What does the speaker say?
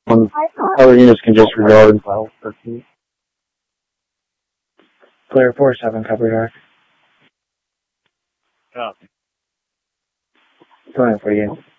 Other units can disregard. Clear 4-7, copy dark. Copy. Going for you.